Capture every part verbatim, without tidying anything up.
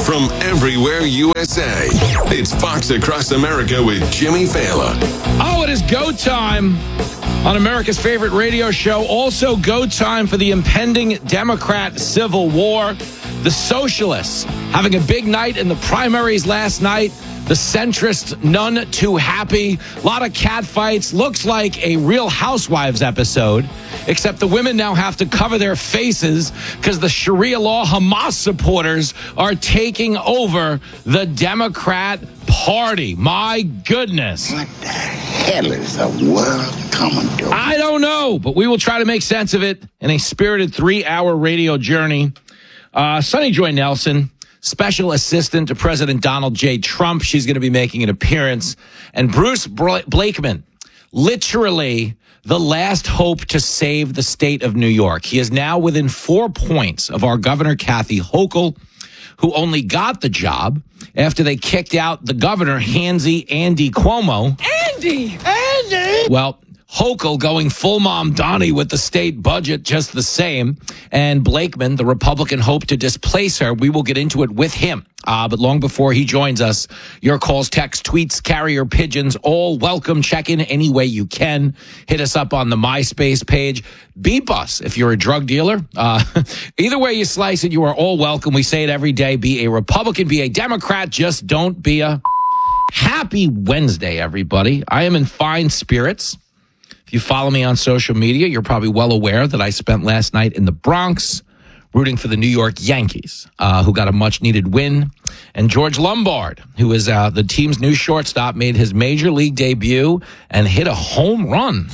from everywhere U S A. It's Fox Across America with Jimmy Fallon. Oh, it is go time on America's favorite radio show. Also go time for the impending Democrat Civil War. The socialists having a big night in the primaries last night. The centrists, none too happy. A lot of catfights. Looks like a Real Housewives episode, except the women now have to cover their faces because the Sharia law Hamas supporters are taking over the Democrat Party. My goodness. What the hell is the world coming to? I don't know, but we will try to make sense of it in a spirited three-hour radio journey. Uh, Sonny Joy Nelson, Special Assistant to President Donald J. Trump. She's going to be making an appearance. And Bruce Blakeman, literally the last hope to save the state of New York. He is now within four points of our Governor Kathy Hochul, who only got the job after they kicked out the governor, Handsy Andy Cuomo. Andy! Andy! Well, Hochul going full Mom Donnie with the state budget just the same. And Blakeman, the Republican, hope to displace her. We will get into it with him. Uh, but long before he joins us, your calls, texts, tweets, carrier pigeons, all welcome. Check in any way you can. Hit us up on the MySpace page. Beep us if you're a drug dealer. Uh, either way you slice it, you are all welcome. We say it every day. Be a Republican, be a Democrat. Just don't be a... Happy Wednesday, everybody. I am in fine spirits. If you follow me on social media, you're probably well aware that I spent last night in the Bronx rooting for the New York Yankees, uh, who got a much-needed win. And George Lombard, who is uh, the team's new shortstop, made his major league debut and hit a home run.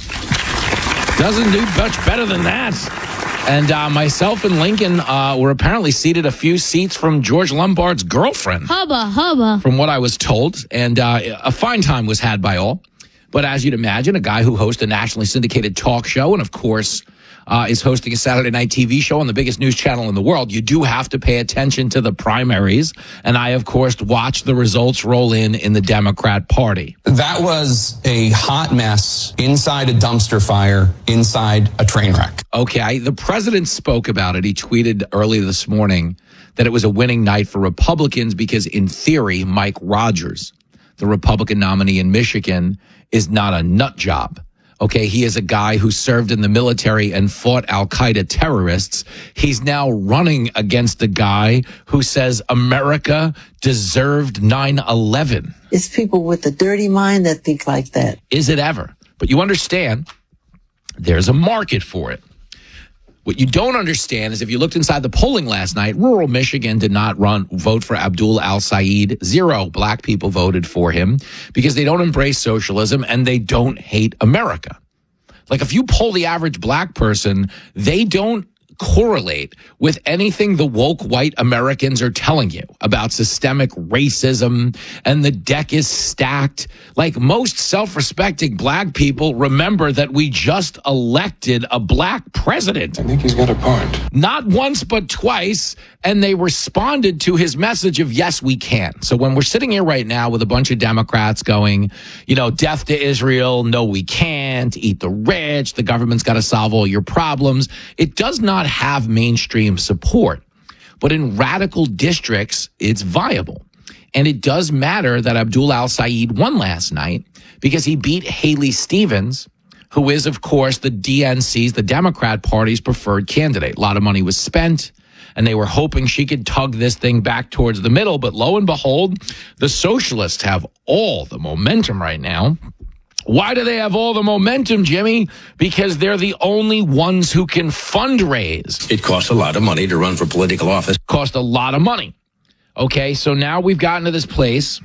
Doesn't do much better than that. And uh, myself and Lincoln uh, were apparently seated a few seats from George Lombard's girlfriend. Hubba, hubba. From what I was told. And uh, a fine time was had by all. But as you'd imagine, a guy who hosts a nationally syndicated talk show and, of course, uh, is hosting a Saturday night T V show on the biggest news channel in the world, you do have to pay attention to the primaries. And I, of course, watched the results roll in in the Democrat Party. That was a hot mess inside a dumpster fire, inside a train wreck. Okay, the president spoke about it. He tweeted early this morning that it was a winning night for Republicans because, in theory, Mike Rogers, the Republican nominee in Michigan, is not a nut job. Okay, he is a guy who served in the military and fought Al-Qaeda terrorists. He's now running against a guy who says America deserved nine eleven. It's people with a dirty mind that think like that. Is it ever? But you understand, there's a market for it. What you don't understand is if you looked inside the polling last night, rural Michigan did not run vote for Abdul al-Said. Zero black people voted for him because they don't embrace socialism and they don't hate America. Like if you poll the average black person, they don't correlate with anything the woke white Americans are telling you about systemic racism and the deck is stacked. Like most self-respecting black people remember that we just elected a black president. I think he's got a point. Not once, but twice. And they responded to his message of, yes, we can. So when we're sitting here right now with a bunch of Democrats going, you know, death to Israel, no, we can't, eat the rich, the government's got to solve all your problems, it does not have mainstream support. But in radical districts, it's viable. And it does matter that Abdul al-Said won last night because he beat Haley Stevens, who is, of course, the D N C's, the Democrat Party's preferred candidate. A lot of money was spent, and they were hoping she could tug this thing back towards the middle. But lo and behold, the socialists have all the momentum right now. Why do they have all the momentum, Jimmy? Because they're the only ones who can fundraise. It costs a lot of money to run for political office. Cost a lot of money. Okay, so now we've gotten to this place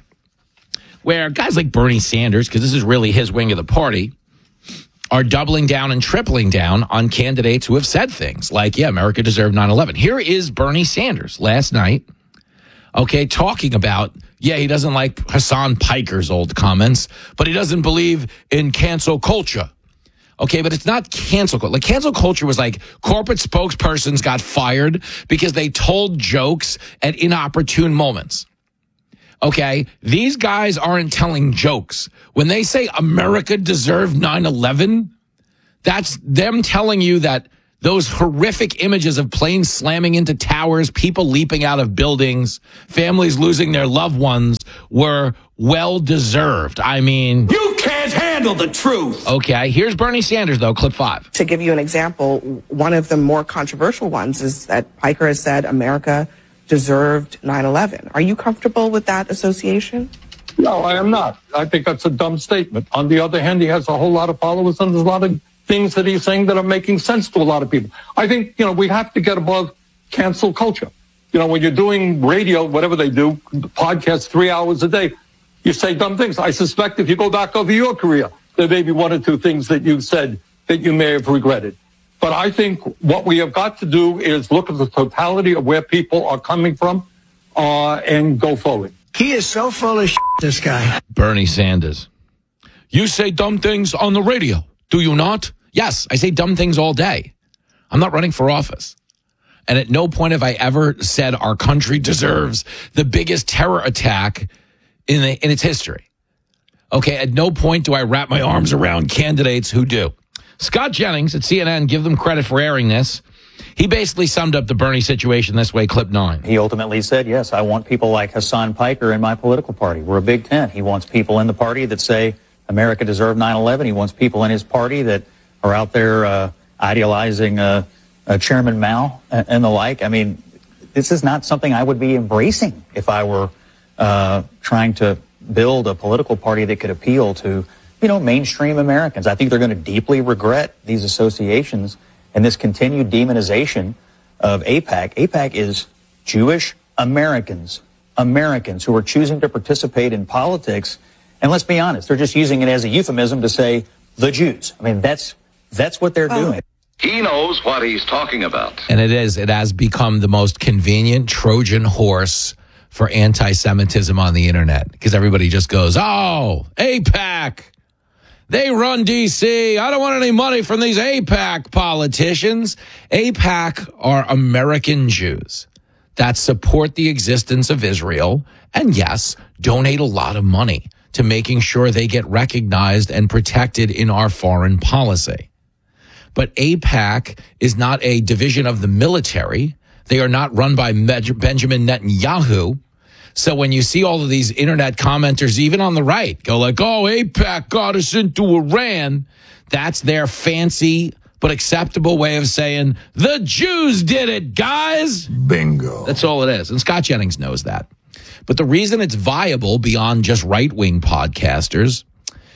where guys like Bernie Sanders, because this is really his wing of the party, are doubling down and tripling down on candidates who have said things like, yeah, America deserved nine eleven. Here is Bernie Sanders last night, okay, talking about, yeah, he doesn't like Hassan Piker's old comments, but he doesn't believe in cancel culture. Okay, but it's not cancel culture. Like, cancel culture was like corporate spokespersons got fired because they told jokes at inopportune moments. Okay, these guys aren't telling jokes. When they say America deserved nine eleven, that's them telling you that those horrific images of planes slamming into towers, people leaping out of buildings, families losing their loved ones were well-deserved. I mean... You can't handle the truth! Okay, here's Bernie Sanders, though, clip five. To give you an example, one of the more controversial ones is that Piker has said America deserved nine eleven. Are you comfortable with that association? No, I am not. I think that's a dumb statement. On the other hand, he has a whole lot of followers, and there's a lot of things that he's saying that are making sense to a lot of people. I think, you know, we have to get above cancel culture. You know, when you're doing radio, whatever they do, podcasts three hours a day, you say dumb things. I suspect if you go back over your career, there may be one or two things that you said that you may have regretted. But I think what we have got to do is look at the totality of where people are coming from uh, and go forward. He is so full of shit, this guy. Bernie Sanders. You say dumb things on the radio, do you not? Yes, I say dumb things all day. I'm not running for office. And at no point have I ever said our country deserves the biggest terror attack in the, in its history. Okay, at no point do I wrap my arms around candidates who do. Scott Jennings at C N N, give them credit for airing this. He basically summed up the Bernie situation this way, clip nine. He ultimately said, yes, I want people like Hassan Piker in my political party. We're a big tent. He wants people in the party that say America deserved nine eleven. He wants people in his party that are out there uh, idealizing uh, uh, Chairman Mao and, and the like. I mean, this is not something I would be embracing if I were uh, trying to build a political party that could appeal to, you know, mainstream Americans. I think they're going to deeply regret these associations and this continued demonization of AIPAC. AIPAC is Jewish Americans, Americans who are choosing to participate in politics. And let's be honest, they're just using it as a euphemism to say the Jews. I mean, that's that's what they're doing. He knows what he's talking about. And it is, it has become the most convenient Trojan horse for anti-Semitism on the internet, because everybody just goes, oh, AIPAC. They run D C. I don't want any money from these AIPAC politicians. AIPAC are American Jews that support the existence of Israel and, yes, donate a lot of money to making sure they get recognized and protected in our foreign policy. But AIPAC is not a division of the military. They are not run by Benjamin Netanyahu. So when you see all of these internet commenters, even on the right, go like, oh, AIPAC got us into Iran, that's their fancy but acceptable way of saying, the Jews did it, guys. Bingo. That's all it is. And Scott Jennings knows that. But the reason it's viable beyond just right-wing podcasters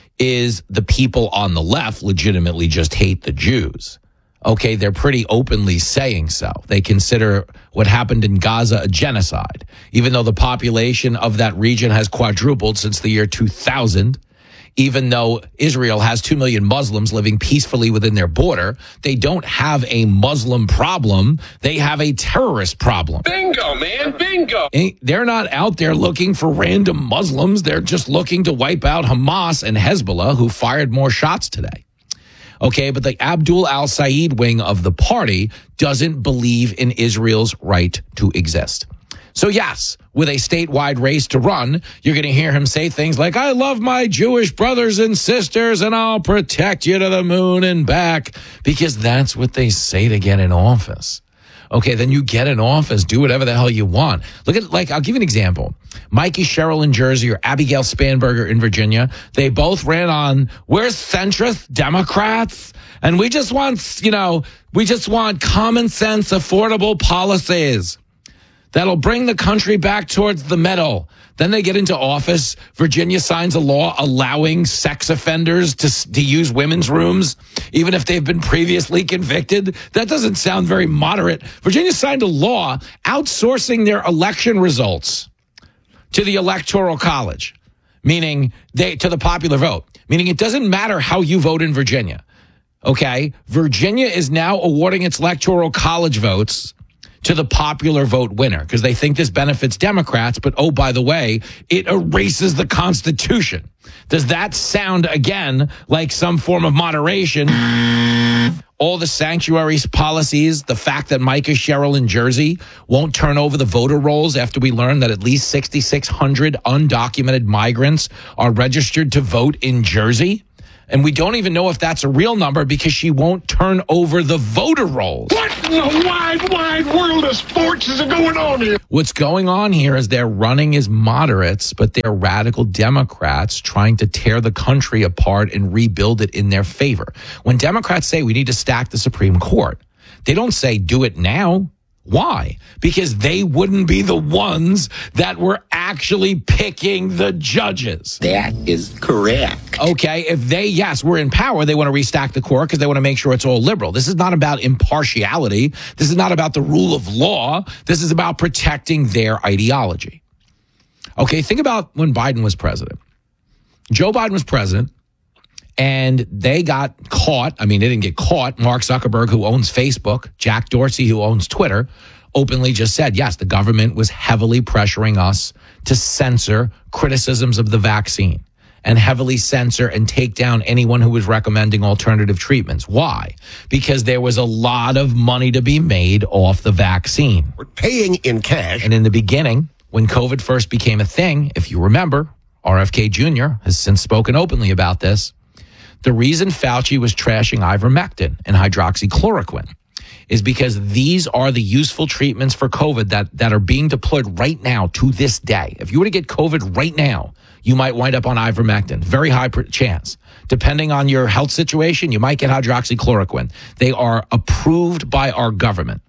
is the people on the left legitimately just hate the Jews. Okay, they're pretty openly saying so. They consider what happened in Gaza a genocide, even though the population of that region has quadrupled since the year two thousand. Even though Israel has two million Muslims living peacefully within their border, they don't have a Muslim problem. They have a terrorist problem. Bingo, man, bingo. They're not out there looking for random Muslims. They're just looking to wipe out Hamas and Hezbollah, who fired more shots today. Okay, but the Abdul al-Said wing of the party doesn't believe in Israel's right to exist. So yes, with a statewide race to run, you're going to hear him say things like, I love my Jewish brothers and sisters and I'll protect you to the moon and back, because that's what they say to get in office. Okay, then you get in office, do whatever the hell you want. Look at, like, I'll give you an example. Mikey Sherrill in Jersey or Abigail Spanberger in Virginia, they both ran on, we're centrist Democrats, and we just want, you know, we just want common sense, affordable policies that'll bring the country back towards the middle. Then they get into office. Virginia signs a law allowing sex offenders to, to use women's rooms, even if they've been previously convicted. That doesn't sound very moderate. Virginia signed a law outsourcing their election results to the Electoral College, meaning they to the popular vote, meaning it doesn't matter how you vote in Virginia. Okay? Virginia is now awarding its Electoral College votes to the popular vote winner because they think this benefits Democrats. But, oh, by the way, it erases the Constitution. Does that sound, again, like some form of moderation? All the sanctuary policies, the fact that Micah Sherrill in Jersey won't turn over the voter rolls after we learn that at least six thousand six hundred undocumented migrants are registered to vote in Jersey. And we don't even know if that's a real number because she won't turn over the voter rolls. What in the wide, wide world of sports is going on here? What's going on here is they're running as moderates, but they're radical Democrats trying to tear the country apart and rebuild it in their favor. When Democrats say we need to stack the Supreme Court, they don't say do it now. Why? Because they wouldn't be the ones that were actually picking the judges. That is correct. Okay, if they, yes, were in power, they want to restack the court because they want to make sure it's all liberal. This is not about impartiality. This is not about the rule of law. This is about protecting their ideology. Okay, think about when Biden was president. Joe Biden was president, and they got caught. I mean, they didn't get caught. Mark Zuckerberg, who owns Facebook, Jack Dorsey, who owns Twitter, openly just said, yes, the government was heavily pressuring us to censor criticisms of the vaccine and heavily censor and take down anyone who was recommending alternative treatments. Why? Because there was a lot of money to be made off the vaccine. We're paying in cash. And in the beginning, when COVID first became a thing, if you remember, R F K Junior has since spoken openly about this. The reason Fauci was trashing ivermectin and hydroxychloroquine is because these are the useful treatments for COVID that, that are being deployed right now to this day. If you were to get COVID right now, you might wind up on ivermectin. Very high chance. Depending on your health situation, you might get hydroxychloroquine. They are approved by our government.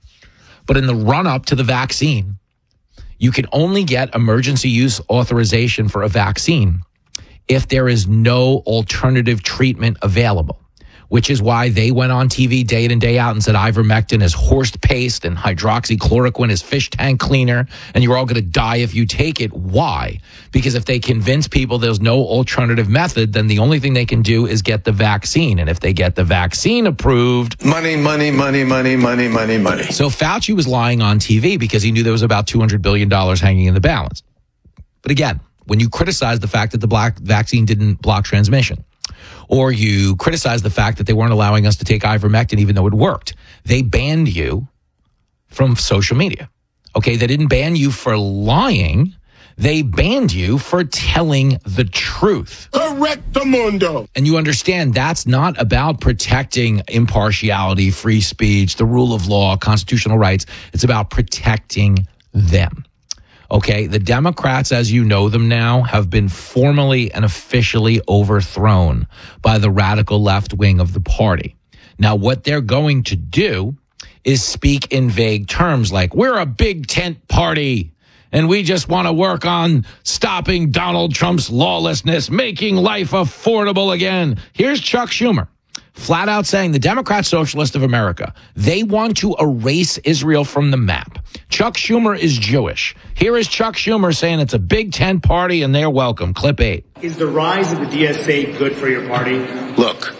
But in the run-up to the vaccine, you can only get emergency use authorization for a vaccine if there is no alternative treatment available, which is why they went on T V day in and day out and said ivermectin is horse paste and hydroxychloroquine is fish tank cleaner, and you're all going to die if you take it. Why? Because if they convince people there's no alternative method, then the only thing they can do is get the vaccine. And if they get the vaccine approved... Money, money, money, money, money, money, money. So Fauci was lying on T V because he knew there was about two hundred billion dollars hanging in the balance. But again, when you criticize the fact that the black vaccine didn't block transmission, or you criticize the fact that they weren't allowing us to take ivermectin even though it worked, they banned you from social media. Okay, they didn't ban you for lying. They banned you for telling the truth. Correctamundo. And you understand that's not about protecting impartiality, free speech, the rule of law, constitutional rights. It's about protecting them. Okay, the Democrats, as you know them now, have been formally and officially overthrown by the radical left wing of the party. Now, what they're going to do is speak in vague terms like, we're a big tent party, and we just want to work on stopping Donald Trump's lawlessness, making life affordable again. Here's Chuck Schumer, flat out saying the Democrat Socialists of America, they want to erase Israel from the map. Chuck Schumer is Jewish. Here is Chuck Schumer saying it's a big tent party and they're welcome. Clip eight. Is the rise of the D S A good for your party? Look,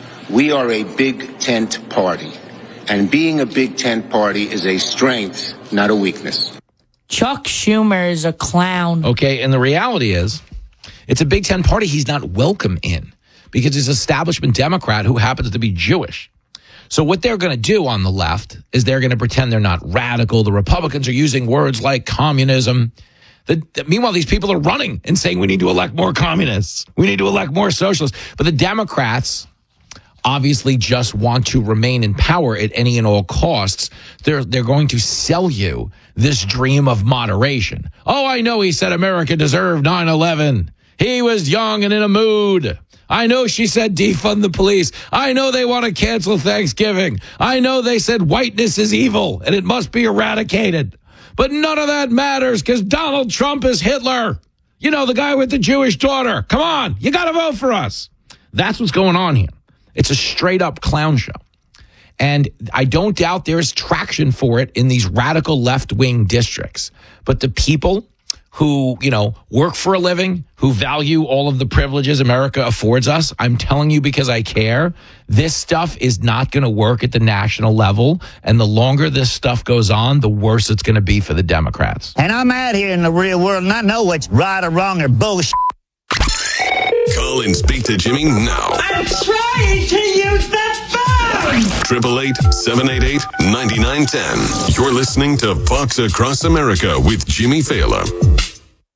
we are a big tent party, and being a big tent party is a strength, not a weakness. Chuck Schumer is a clown. Okay, and the reality is, it's a big tent party he's not welcome in because he's an establishment Democrat who happens to be Jewish. So what they're going to do on the left is they're going to pretend they're not radical. The Republicans are using words like communism. The, the, meanwhile, these people are running and saying we need to elect more communists. We need to elect more socialists. But the Democrats obviously just want to remain in power at any and all costs. They're, they're going to sell you this dream of moderation. Oh, I know he said America deserved nine eleven. He was young and in a mood. I know she said defund the police. I know they want to cancel Thanksgiving. I know they said whiteness is evil and it must be eradicated. But none of that matters because Donald Trump is Hitler. You know, the guy with the Jewish daughter. Come on, you got to vote for us. That's what's going on here. It's a straight up clown show. And I don't doubt there's traction for it in these radical left wing districts. But the people who, you know, work for a living, who value all of the privileges America affords us, I'm telling you because I care, this stuff is not going to work at the national level. And the longer this stuff goes on, the worse it's going to be for the Democrats. And I'm out here in the real world and I know what's right or wrong or bullshit. Call and speak to Jimmy now. I'm trying to use the phone! eight eight eight, seven eight eight, nine nine one zero. You're listening to Fox Across America with Jimmy Fallon.